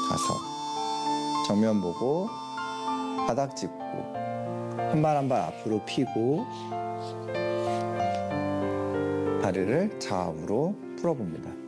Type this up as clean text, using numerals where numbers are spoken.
가서 정면 보고 바닥 짚고 한 발 한 발 앞으로 펴고 다리를 좌우로 풀어봅니다.